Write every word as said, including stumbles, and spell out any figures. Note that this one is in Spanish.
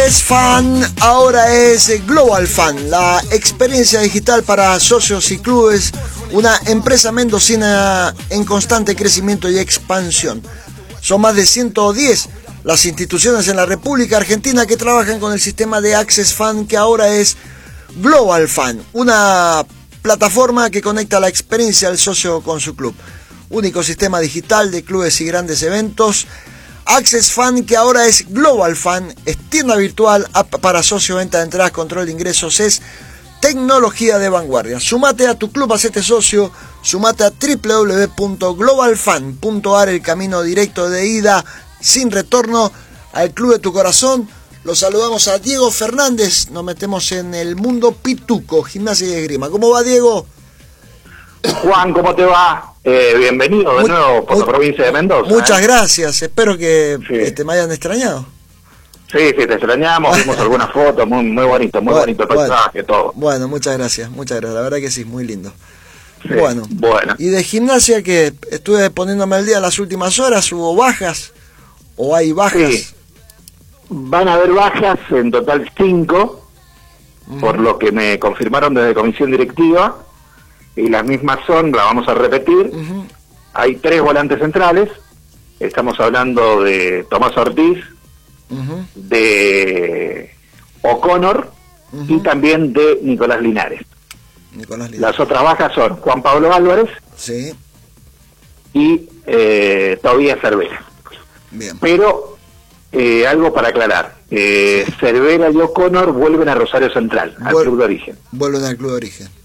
Es Fan, ahora es Global Fan, la experiencia digital para socios y clubes, una empresa mendocina en constante crecimiento y expansión. Son más de ciento diez las instituciones en la República Argentina que trabajan con el sistema de Access Fan, que ahora es Global Fan, una plataforma que conecta la experiencia del socio con su club. Único sistema digital de clubes y grandes eventos. Access Fan, que ahora es Global Fan, es tienda virtual, app para socio, venta de entradas, control de ingresos, es tecnología de vanguardia. Sumate a tu club, hacete socio, sumate a doble u doble u doble u punto global fan punto a r, el camino directo de ida sin retorno al club de tu corazón. Los saludamos a Diego Fernández, nos metemos en el mundo pituco, gimnasia y esgrima. ¿Cómo va, Diego? Juan, ¿cómo te va? Eh, bienvenido de muy, nuevo por muy, la provincia de Mendoza. Muchas ¿eh? gracias, espero que sí. este, me hayan extrañado. Sí, sí, te extrañamos, vimos algunas fotos, muy, muy bonito, muy bueno, bonito el paisaje, bueno, todo. Bueno, muchas gracias, muchas gracias, la verdad que sí, muy lindo. Sí, bueno, bueno, y de gimnasia, que estuve poniéndome al día las últimas horas, ¿hubo bajas o hay bajas? Sí, van a haber bajas, en total cinco, uh-huh. por lo que me confirmaron desde comisión directiva, y las mismas son, la vamos a repetir, uh-huh. hay tres volantes centrales, estamos hablando de Tomás Ortiz, uh-huh. de O'Connor, uh-huh. y también de Nicolás Linares. Nicolás Linares. Las otras bajas son Juan Pablo Álvarez, sí. y eh, Tobías Cervera. Bien. Pero eh, algo para aclarar, eh, Cervera y O'Connor vuelven a Rosario Central, al Vuel- club de origen. Vuelven al club de origen.